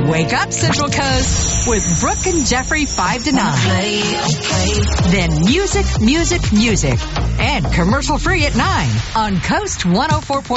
Wake up, Central Coast, with Brooke and Jeffrey 5 to 9. Then music, music, music. And commercial free at 9 on Coast 104.1.